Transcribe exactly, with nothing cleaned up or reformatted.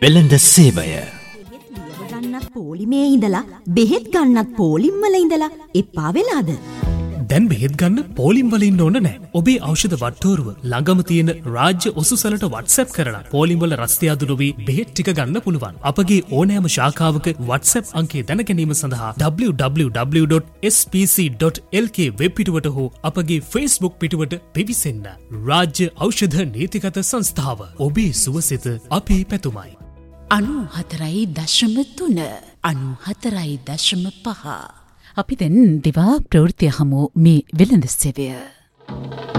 වෙළඳ සේවය. ගන්නත් පොලිමේ ඉඳලා බෙහෙත් ගන්නත් පොලිම් වල ඉඳලා එපා වෙලාද? දැන් බෙහෙත් ගන්න පොලිම් වල ඉන්න ඕන නැහැ. ඔබේ ඖෂධ වට්ටෝරුව ළඟම තියෙන රාජ්‍ය ඔසුසලට WhatsApp කරලා පොලිම් වල රස්තියාදු නොවි බෙහෙත් ටික ගන්න පුළුවන්. අපගේ ඕනෑම ශාඛාවක WhatsApp අංකය දැන ගැනීම සඳහා double-u double-u double-u dot s p c dot l k web පිටුවට හෝ අපගේ Facebook පිටුවට පිවිසෙන්න. රාජ්‍ය ඖෂධ නීතිගත සංස්ථාව. ඔබේ සුවසිත අපේ පැතුමයි. අනු හතරයි දශම තුන අනු හතරයි දශම පහ. අපි දැන් දිවා ප්‍රවෘත්ති හමු මේ වෙළඳ සේවය.